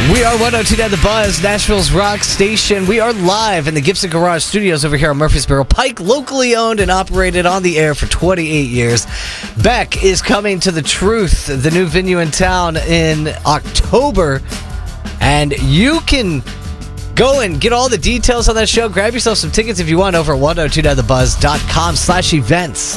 We are 102.9 The Buzz, Nashville's rock station. We are live in the Gibson Garage Studios over here on Murfreesboro Pike, locally owned and operated on the air for 28 years. Beck is coming to The Truth, the new venue in town, in October. And you can go and get all the details on that show. Grab yourself some tickets if you want over at 1029thebuzz.com/events.